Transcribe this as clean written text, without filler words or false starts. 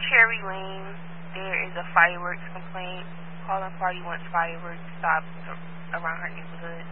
Cherry Lane, there is a fireworks complaint. Calling party wants fireworks stopped around her neighborhood.